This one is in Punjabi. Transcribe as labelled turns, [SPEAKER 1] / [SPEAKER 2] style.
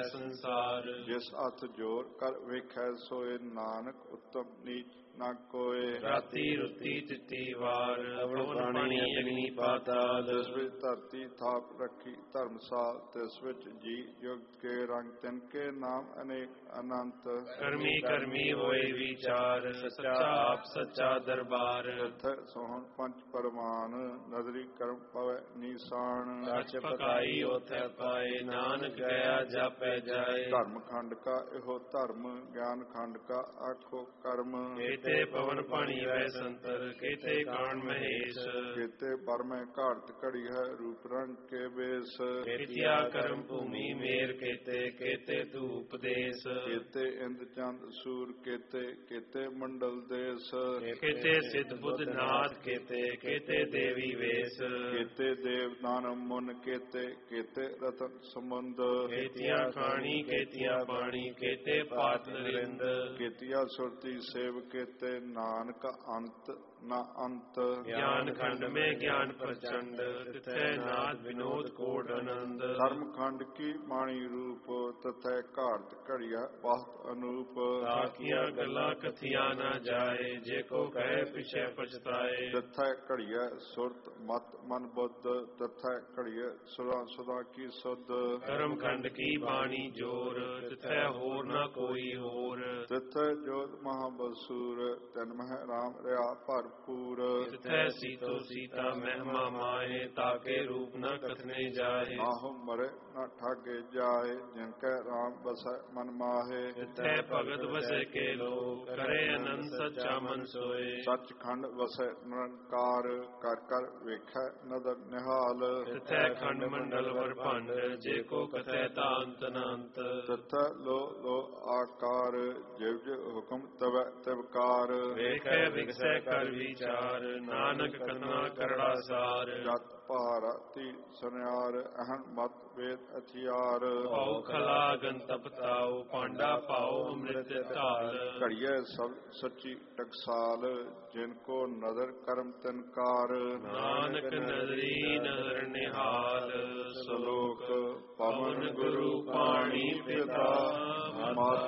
[SPEAKER 1] ਸੰਸਾਰ।
[SPEAKER 2] ਜਿਸ ਹੱਥ ਜੋਰ ਕਰ ਵੇਖੈ ਸੋਏ, ਨਾਨਕ ਉਤਮ ਨੀਚ ਨਾ ਕੋਏ।
[SPEAKER 1] ਰਾਤੀ ਰੁੱਤੀ ਤਿੱਤੀ ਵਾਰ, ਪਵਨ ਪਾਣੀ ਅਗਨੀ ਪਾਤਾਲ।
[SPEAKER 2] ਜਿਸ ਵਿੱਚ ਧਰਤੀ ਥਾਪ ਰੱਖੀ ਧਰਮਸਾਲ, ਤਿਸ ਵਿੱਚ ਜੀ ਜੁਗਤ ਕੇ ਰੰਗ, ਤਿਨ ਕੇ ਨਾਮ ਅਨੇਕ ਅਨੰਤ।
[SPEAKER 1] ਕਰਮੀ ਕਰਮੀ ਹੋਏ ਵਿਚਾਰ, ਸੱਚਾ ਆਪ ਸੱਚਾ ਦਰਬਾਰ।
[SPEAKER 2] ਤਿਥੈ ਸੋਹਣ ਪੰਚ ਪਰਮਾਨ, ਨਦਰੀ ਕਰਮ ਪਵੈ ਨੀਸਾਨ।
[SPEAKER 1] ਸੱਚ ਪਕਾਈ ਉਥੈ ਪਾਏ, ਨਾਨਕ ਗਿਆ ਜਾਪੈ ਜਾਏ।
[SPEAKER 2] ਧਰਮ ਖੰਡ ਕਾ ਇਹੋ ਧਰਮ, ਗਿਆਨ ਖੰਡ ਕਾ ਆਖੋ ਕਰਮ।
[SPEAKER 1] ਕੇਤੇ ਪਵਨ ਪਾਣੀ ਵੈ ਸੰਤਰ, ਕੇਤੇ ਕਾਣ ਮਹੇਸ਼।
[SPEAKER 2] ਕੇਤੇ ਬਰਮੈ ਘਾੜਤ ਘੜੀ ਹੈ, ਰੂਪ ਰੰਗ ਕੇ ਬੇਸ।
[SPEAKER 1] ਕੇਤਿਆ ਕਰਮ ਭੂਮੀ ਮੇਰ, ਕੇਤੇ ਕੇਤੇ ਧੂਪ ਦੇਸ।
[SPEAKER 2] ਕੇਤੇ ਇੰਦ ਚੰਦ ਸੂਰ, ਕੇਤੇ ਮੰਡਲ ਦੇਸ।
[SPEAKER 1] ਕੇਤੇ ਸਿੱਧ ਬੁੱਧ ਨਾਥ, ਕੇਤੇ ਦੇਵੀ ਵੇਸ।
[SPEAKER 2] ਕੇਤੇ ਦੇਵ ਦਾਨਵ ਮੁਨ, ਕੇਤੇ ਰਤਨ ਸਮੁੰਦ।
[SPEAKER 1] ਕੇਤਿਆ ਖਾਣੀ ਕੇਤਿਆ ਪਾਣੀ, ਕੇਤੇ ਪਾਤ ਨਰਿੰਦ।
[SPEAKER 2] ਕੇਤਿਆ ਸੁਰਤੀ ਸੇਵ, ਕੇਤੇ ਨਾਨਕ ਅੰਤ ਨਾ ਅੰਤ।
[SPEAKER 1] ਗਿਆਨ ਖੰਡ ਮੈਂ ਗਿਆਨ ਪ੍ਰਚੰਡ, ਤਿਥੈ ਨਾਦ ਵਿਨੋਦ ਕੋਟ ਆਨੰਦ।
[SPEAKER 2] ਧਰਮ ਖੰਡ ਕੀ ਬਾਣੀ ਰੂਪ, ਤਥੈ ਘਾੜਤ ਘੜੀਆ ਬਹੁਤ ਅਨੂਪ।
[SPEAKER 1] ਤਾਕੀਆਂ ਗੱਲਾਂ ਕਥੀਆਂ ਨਾ ਜਾਏ, ਜੇ ਕੋ ਕਹੇ ਪਿਛੈ ਪਛਤਾਏ।
[SPEAKER 2] ਤਥੈ ਘੜੀਐ ਸੁਰਤ ਮਤ ਮਨ ਬੁੱਧ, ਤਥੈ ਘੜੀਐ ਸੁਰਾਂ ਸੁਦਾ ਕੀ ਸੁਧ।
[SPEAKER 1] ਧਰਮ ਖੰਡ ਕੀ ਬਾਣੀ ਜੋਰ, ਤਿਥੈ ਹੋਰ ਨਾ ਕੋਈ ਹੋਰ।
[SPEAKER 2] ਤਿਥੈ ਜੋਤ ਮਹਾਬਸੂਰ, ਤਿਨ ਮਹਿ ਰਾਮ ਰਿਆ ਭਰਪੂਰ।
[SPEAKER 1] ਤਿਥੈ ਸੀਤੋ ਸੀਤਾ ਮਹਿਮਾ ਮਾਹੇ, ਤਾਕੇ ਰੂਪ ਨ ਕਥਨੇ ਜਾਏ।
[SPEAKER 2] ਨਾਹੁ ਮਰੇ ਨਾ ਠਾਗੇ ਜਾਏ, ਜਿਨ ਕੈ ਰਾਮ ਬਸੈ ਮਨ ਮਾਹੇ।
[SPEAKER 1] ਤਿਥੈ ਭਗਤ ਵਸੈ ਕੇ ਲੋਕ, ਕਰੇ ਅਨੰਦ ਸੱਚਾ ਮਨ ਸੋਏ।
[SPEAKER 2] ਸੱਚ ਖੰਡ ਵਸੈ ਨਿਰੰਕਾਰ, ਕਰ ਕਰ ਵੇਖੈ ਨਦਰ ਨਿਹਾਲ।
[SPEAKER 1] ਤਿਥੈ ਖੰਡ ਮੰਡਲ ਵਰਭੰਡ, ਜੇ ਕੋ ਕਥੈ ਤਾ ਅੰਤ ਨ ਅੰਤ।
[SPEAKER 2] ਤਿਥੈ ਲੋ ਲੋ ਆਕਾਰ, ਜਿਵ ਜਿਵ ਹੁਕਮ ਤਵੈ ਤਿਵਕਾਰ।
[SPEAKER 1] ਵੇਖੈ ਵਿਗਸੈ ਕਰ ਵਿਚਾਰ, ਨਾਨਕ ਕਥਨਾ ਕਰੜਾ ਸਾਰ।
[SPEAKER 2] ਜਤ ਪਹਾਰਾ ਤੀ ਸੁਨਿਆਰ, ਅਹੰ ਮਤ ਵੇਦ ਹਥਿਆਰ।
[SPEAKER 1] ਭਾਉ ਖਲਾ ਗੰਤਪ ਤਾਉ, ਪਾਂਡਾ ਪਾਉ ਅੰਮ੍ਰਿਤ ਢਾਲ।
[SPEAKER 2] ਘੜੀਐ ਸਭ ਸੱਚੀ ਟਕਸਾਲ, ਜਿਨ ਕੋ ਨਦਰ ਕਰਮ ਤਿਨਕਾਰ।
[SPEAKER 1] ਨਾਨਕ ਨਦਰੀ ਨਦਰ ਨਿਹਾਲ,
[SPEAKER 2] ਸ਼ਲੋਕ
[SPEAKER 1] ਪਵਨ ਗੁਰੂ ਪਾਣੀ ਪਿਤਾ।